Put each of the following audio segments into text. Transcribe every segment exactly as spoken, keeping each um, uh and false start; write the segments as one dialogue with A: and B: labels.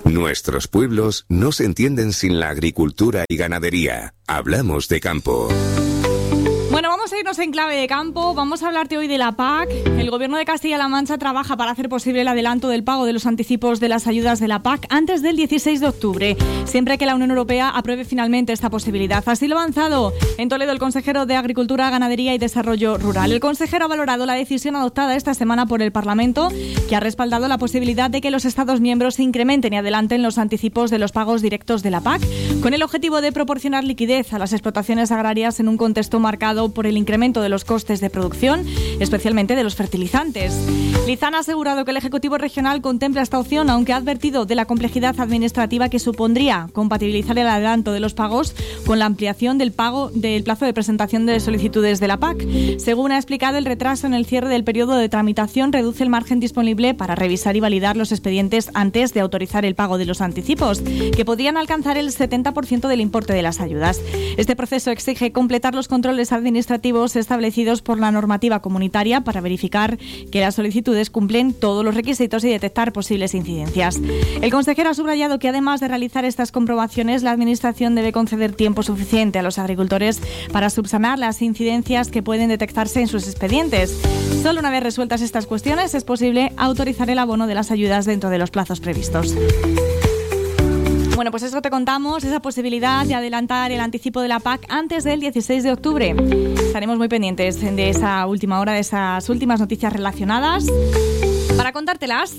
A: Nuestros pueblos no se entienden sin la agricultura y ganadería. Hablamos de campo.
B: Bueno, vamos a irnos en clave de campo. Vamos a hablarte hoy de la P A C. El Gobierno de Castilla-La Mancha trabaja para hacer posible el adelanto del pago de los anticipos de las ayudas de la P A C antes del dieciséis de octubre, siempre que la Unión Europea apruebe finalmente esta posibilidad. Así lo ha avanzado en Toledo el consejero de Agricultura, Ganadería y Desarrollo Rural. El consejero ha valorado la decisión adoptada esta semana por el Parlamento, que ha respaldado la posibilidad de que los Estados miembros incrementen y adelanten los anticipos de los pagos directos de la P A C, con el objetivo de proporcionar liquidez a las explotaciones agrarias en un contexto marcado por el incremento de los costes de producción, especialmente de los fertilizantes. Lizán ha asegurado que el Ejecutivo Regional contempla esta opción, aunque ha advertido de la complejidad administrativa que supondría compatibilizar el adelanto de los pagos con la ampliación del pago del plazo de presentación de solicitudes de la P A C. Según ha explicado, el retraso en el cierre del periodo de tramitación reduce el margen disponible para revisar y validar los expedientes antes de autorizar el pago de los anticipos, que podrían alcanzar el setenta por ciento del importe de las ayudas. Este proceso exige completar los controles administrativos establecidos por la normativa comunitaria para verificar que las solicitudes cumplen todos los requisitos y detectar posibles incidencias. El consejero ha subrayado que, además de realizar estas comprobaciones, la Administración debe conceder tiempo suficiente a los agricultores para subsanar las incidencias que pueden detectarse en sus expedientes. Solo una vez resueltas estas cuestiones es posible autorizar el abono de las ayudas dentro de los plazos previstos. Bueno, pues eso te contamos, esa posibilidad de adelantar el anticipo de la P A C antes del dieciséis de octubre. Estaremos muy pendientes de esa última hora, de esas últimas noticias relacionadas, para contártelas.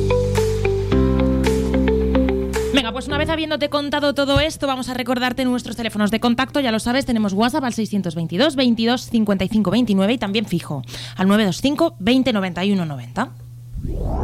C: Venga, pues una vez habiéndote contado todo esto, vamos a recordarte nuestros teléfonos de contacto. Ya lo sabes, tenemos WhatsApp al seiscientos veintidós, veintidós, cincuenta y cinco veintinueve y también fijo al nueve dos cinco, veinte, noventa y uno, noventa.